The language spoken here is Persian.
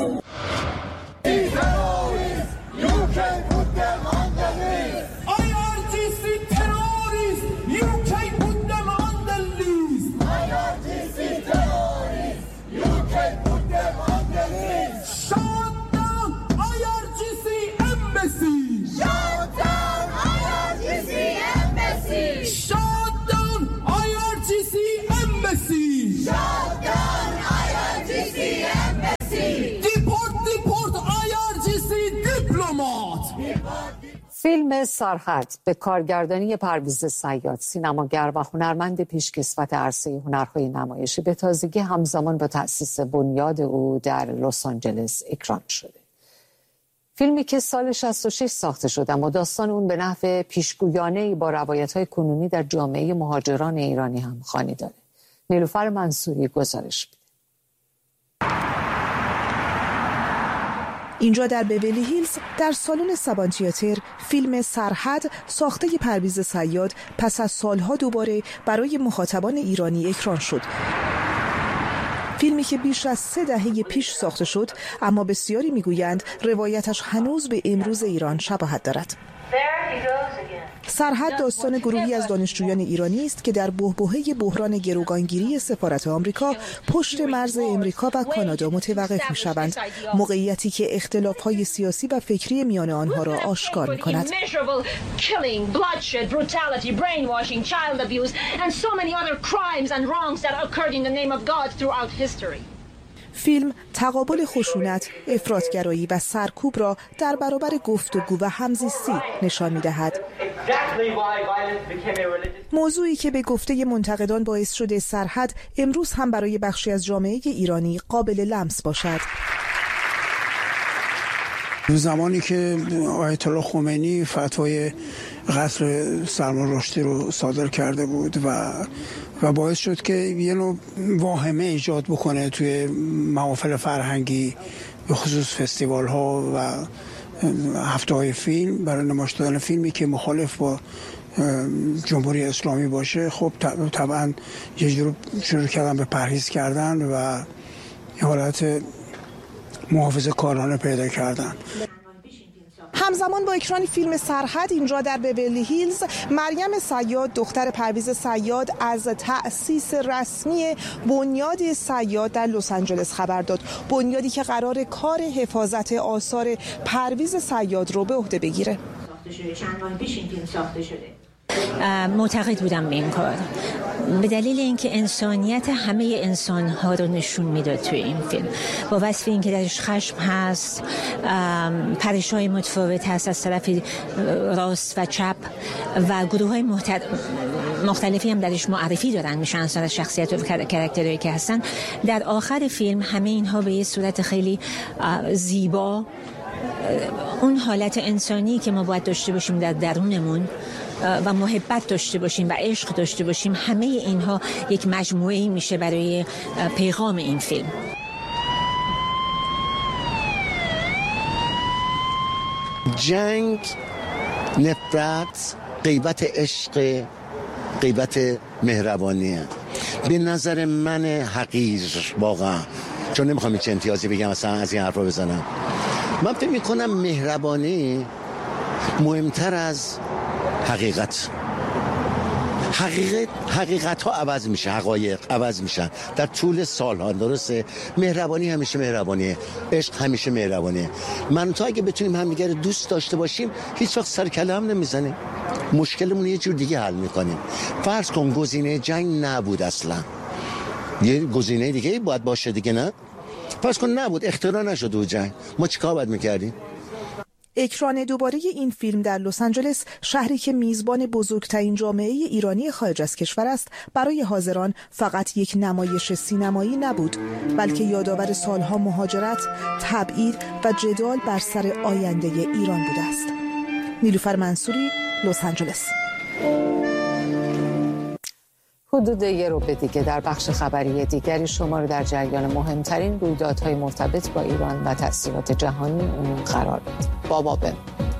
فیلم سرحد به کارگردانی پرویز صیاد، سینماگر و هنرمند پیشکسوت عرصه هنرهای نمایشی، به تازگی همزمان با تأسیس بنیاد او در لس آنجلس اکران شده. فیلمی که سال 66 ساخته شده اما داستان اون به نحو پیشگویانه‌ای با روایت‌های کنونی در جامعه مهاجران ایرانی هم خوانی داره. نیلوفر منصوری گزارش میده. اینجا در بیولی هیلز در سالن سبان تئاتر فیلم سرحد ساخته پرویز صیاد پس از سالها دوباره برای مخاطبان ایرانی اکران شد. فیلمی که بیش از 3 دهه پیش ساخته شد اما بسیاری میگویند روایتش هنوز به امروز ایران شباهت دارد. سرحد داستان گروهی از دانشجویان ایرانی است که در بحبوحه بحران گروگانگیری سفارت آمریکا پشت مرز امریکا و کانادا متوقف می‌شوند، موقعیتی که اختلاف‌های سیاسی و فکری میان آنها را آشکار می‌کند. فیلم تقابل خشونت، افراطگرایی و سرکوب را در برابر گفتگو و همزیستی نشان می‌دهد. موضوعی که به گفته منتقدان باعث شده سرحد امروز هم برای بخشی از جامعه ایرانی قابل لمس باشد. زمانی که آیت الله خمینی فتوای قتل سلمان رشدی رو صادر کرده بود و باعث شد که یه نوع واهمه ایجاد بکنه توی محافل فرهنگی، به خصوص فستیوال ها و هفته های فیلم، برای نمایش دادن فیلمی که مخالف با جمهوری اسلامی باشه. خب طبعا یه جور شروع کردن به پرهیز کردن و یه حالت محافظه کارانه پیدا کردن. همزمان با اکران فیلم سرحد اینجا در بیولی هیلز، مریم صیاد دختر پرویز صیاد از تأسیس رسمی بنیاد صیاد در لس آنجلس خبر داد. بنیادی که قرار کار حفاظت آثار پرویز صیاد رو به عهده بگیره. چند ماه پیش این فیلم ساخته شده. معتقد بودم به این کار به دلیل اینکه انسانیت همه انسان‌ها رو نشون میداد توی این فیلم، با وصف اینکه درش خشم هست، پرش‌های متفاوت هست از طرف راست و چپ و گروه‌های مختلفی هم درش معرفی دارن میشن از شخصیت و کاراکترهایی که هستن. در آخر فیلم همه اینها به یه صورت خیلی زیبا اون حالت انسانی که ما باید داشته باشیم در درونمون و محبت داشته باشیم و عشق داشته باشیم، همه اینها یک مجموعه‌ای میشه برای پیغام این فیلم. جنگ، نفرت، غیبت عشق، غیبت مهربانیه. به نظر من حقیر واقعا، چون نمیخوام هیچ امتیازی بگم مثلا از این حرفا بزنم، من فکر میکنم مهربانی مهمتر از حقیقت ها عوض میشه، حقایق عوض میشن در طول سالها. درسته مهربانی همیشه مهربانیه، عشق همیشه مهربانیه. من تو اگه بتونیم همدیگه رو دوست داشته باشیم هیچ وقت سر کله هم نمیزنیم، مشکلمون یه جور دیگه حل میکنیم. فرض کن گزینه جنگ نبود، اصلا یه گزینه دیگه باید باشه دیگه، نه؟ فرض کن نبود، اختراع نشد و جنگ، ما چیکار باید میکردیم؟ اکران دوباره این فیلم در لس آنجلس، شهری که میزبان بزرگترین جامعه ایرانی خارج از کشور است، برای حاضران فقط یک نمایش سینمایی نبود، بلکه یادآور سالها مهاجرت، تبعید و جدال بر سر آینده ایران بوده است. نیلوفر منصوری، لس آنجلس. حدود یه روبه دیگه در بخش خبری دیگری شما رو در جریان مهمترین رویدادهای مرتبط با ایران و تأثیرات جهانی اون قرار بدیم. بابا